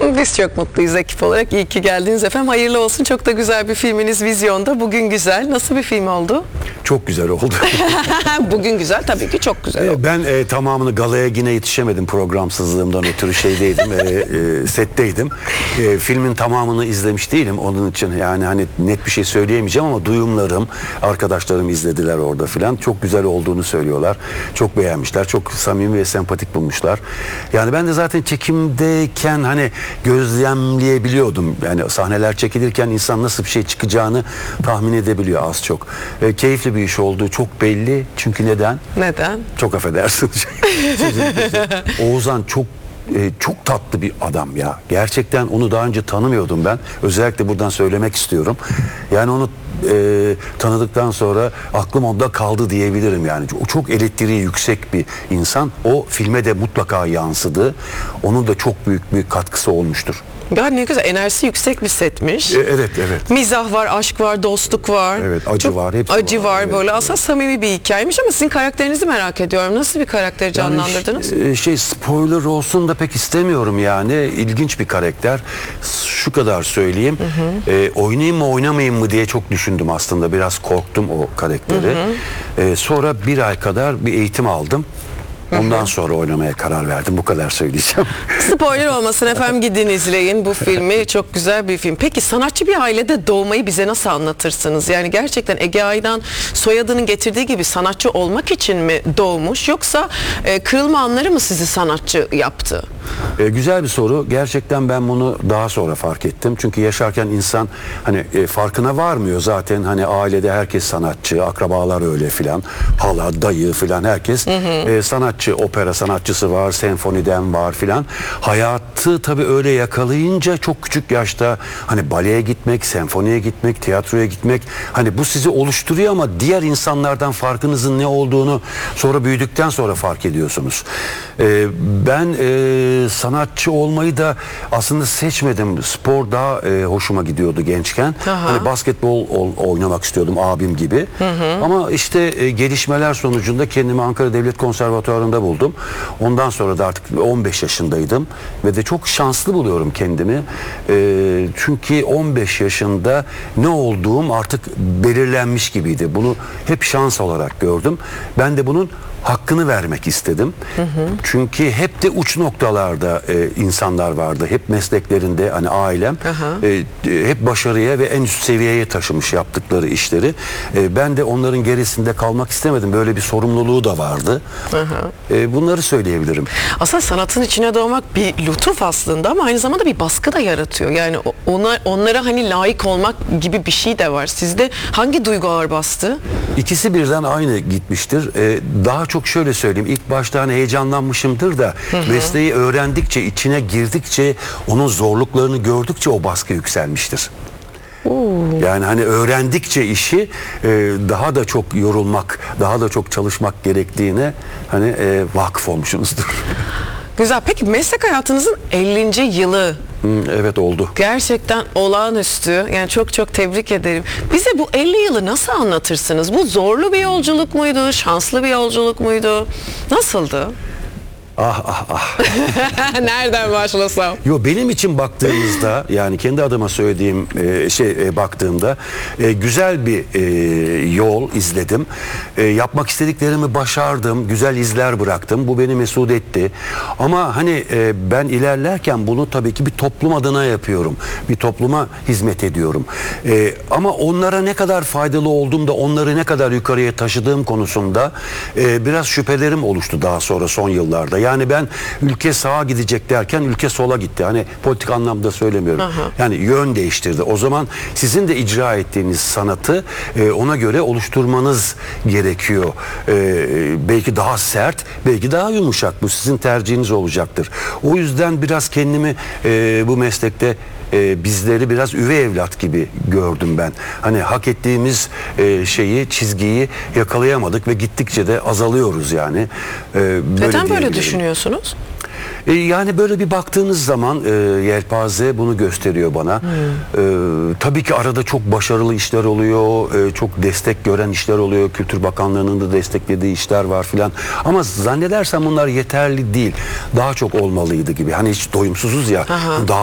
Biz çok mutluyuz ekip olarak. İyi ki geldiniz efendim. Hayırlı olsun. Çok da güzel bir filminiz vizyonda. Bugün güzel. Nasıl bir film oldu? Çok güzel oldu. Bugün güzel, tabii ki çok güzel oldu. Ben tamamını galaya yine yetişemedim, programsızlığımdan ötürü şeydeydim, setteydim. Filmin tamamını izlemiş değilim onun için, yani hani net bir şey söyleyemeyeceğim ama duyumlarım, arkadaşlarım izlediler orada filan, çok güzel olduğunu söylüyorlar. Çok beğenmişler, çok samimi ve sempatik bulmuşlar. Yani ben de zaten çekimdeyken hani gözlemleyebiliyordum. Yani sahneler çekilirken insan nasıl bir şey çıkacağını tahmin edebiliyor az çok. Keyifli bir iş olduğu çok belli. Çünkü neden? Neden? Çok affedersin. Oğuzhan çok tatlı bir adam ya. Gerçekten onu daha önce tanımıyordum ben. Özellikle buradan söylemek istiyorum. Yani onu tanıdıktan sonra aklım onda kaldı diyebilirim yani. O çok elektriği yüksek bir insan. O filme de mutlaka yansıdı. Onun da çok büyük bir katkısı olmuştur. Ya ne güzel, enerjisi yüksek bir setmiş. Evet. Mizah var, aşk var, dostluk var. Evet, acı çok var, hepsi acı var evet. Böyle aslında samimi bir hikayeymiş ama sizin karakterinizi merak ediyorum. Nasıl bir karakteri canlandırdınız? Yani spoiler olsun da pek istemiyorum yani. İlginç bir karakter. Şu kadar söyleyeyim. Oynayayım mı oynamayayım mı diye çok düşündüm aslında. Biraz korktum o karakteri. Sonra bir ay kadar bir eğitim aldım. Ondan sonra oynamaya karar verdim. Bu kadar söyleyeceğim. Spoiler olmasın efendim, gidin izleyin bu filmi. Çok güzel bir film. Peki sanatçı bir ailede doğmayı bize nasıl anlatırsınız? Yani gerçekten Ege Aydan soyadının getirdiği gibi sanatçı olmak için mi doğmuş, yoksa kırılma anları mı sizi sanatçı yaptı? Güzel bir soru. Gerçekten ben bunu daha sonra fark ettim. Çünkü yaşarken insan hani farkına varmıyor zaten. Hani ailede herkes sanatçı, akrabalar öyle filan, hala, dayı filan herkes sanatçı. Opera sanatçısı var, senfoniden var filan. Hayatı tabii öyle yakalayınca çok küçük yaşta hani baleye gitmek, senfoniye gitmek, tiyatroya gitmek, hani bu sizi oluşturuyor ama diğer insanlardan farkınızın ne olduğunu sonra büyüdükten sonra fark ediyorsunuz. Ben sanatçı olmayı da aslında seçmedim. Spor daha hoşuma gidiyordu gençken. Hani basketbol oynamak istiyordum abim gibi. Ama işte gelişmeler sonucunda kendimi Ankara Devlet Konservatuvarı'nda buldum. Ondan sonra da artık 15 yaşındaydım ve de çok şanslı buluyorum kendimi. Çünkü 15 yaşında ne olduğum artık belirlenmiş gibiydi. Bunu hep şans olarak gördüm. Ben de bunun hakkını vermek istedim. Çünkü hep de uç noktalarda insanlar vardı. Hep mesleklerinde, hani ailem hep başarıya ve en üst seviyeye taşımış yaptıkları işleri. Ben de onların gerisinde kalmak istemedim. Böyle bir sorumluluğu da vardı. Bunları söyleyebilirim. Aslında sanatın içine doğmak bir lütuf aslında ama aynı zamanda bir baskı da yaratıyor. Yani onlara hani layık olmak gibi bir şey de var. Sizde hangi duygu ağır bastı? İkisi birden aynı gitmiştir. Daha çok şöyle söyleyeyim. İlk başta hani heyecanlanmışımdır da mesleği öğrendikçe, içine girdikçe, onun zorluklarını gördükçe o baskı yükselmiştir. Yani hani öğrendikçe işi daha da çok yorulmak, daha da çok çalışmak gerektiğine hani vakıf olmuşsunuzdur. Güzel. Peki meslek hayatınızın 50. yılı. Evet, oldu. Gerçekten olağanüstü. Yani çok tebrik ederim. Bize bu 50 yılı nasıl anlatırsınız? Bu zorlu bir yolculuk muydu? Şanslı bir yolculuk muydu? Nasıldı? Nereden başlasam? Benim için baktığımızda, yani kendi adıma söylediğim baktığımda güzel bir yol izledim. Yapmak istediklerimi başardım. Güzel izler bıraktım. Bu beni mesut etti. Ama hani ben ilerlerken bunu tabii ki bir toplum adına yapıyorum. Bir topluma hizmet ediyorum. Ama onlara ne kadar faydalı olduğum da onları ne kadar yukarıya taşıdığım konusunda biraz şüphelerim oluştu daha sonra, son yıllarda. Yani ben ülke sağa gidecek derken ülke sola gitti. Hani politik anlamda söylemiyorum. Yani yön değiştirdi. O zaman sizin de icra ettiğiniz sanatı ona göre oluşturmanız gerekiyor. Belki daha sert, belki daha yumuşak. Bu sizin tercihiniz olacaktır. O yüzden biraz kendimi bu meslekte bizleri biraz üvey evlat gibi gördüm ben. Hani hak ettiğimiz çizgiyi yakalayamadık ve gittikçe de azalıyoruz yani. Neden böyle düşünüyorsunuz? Yani böyle bir baktığınız zaman yelpaze bunu gösteriyor bana. Tabii ki arada çok başarılı işler oluyor, çok destek gören işler oluyor. Kültür Bakanlığı'nın da desteklediği işler var filan. Ama zannedersem bunlar yeterli değil. Daha çok olmalıydı gibi. Hani hiç doyumsuzuz ya. Daha